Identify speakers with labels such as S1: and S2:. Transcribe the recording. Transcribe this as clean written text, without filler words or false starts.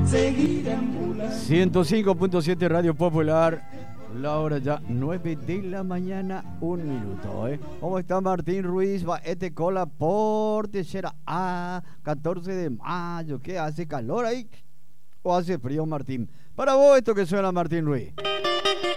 S1: 105.7 Radio Popular. La hora ya 9 de la mañana, 1 minuto. ¿Cómo está Martín Ruiz? Baete cola por tercera A, 14 de mayo. ¿Qué hace calor ahí? ¿O hace frío, Martín? Para vos esto que suena Martín Ruiz.